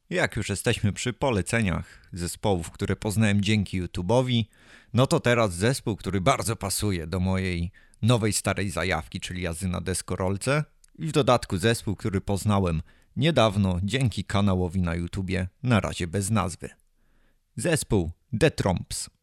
Jak już jesteśmy przy poleceniach zespołów, które poznałem dzięki YouTube'owi, no to teraz zespół, który bardzo pasuje do mojej nowej starej zajawki, czyli jazdy na deskorolce i w dodatku zespół, który poznałem niedawno dzięki kanałowi na YouTubie, na razie bez nazwy. Zespół The Tromps.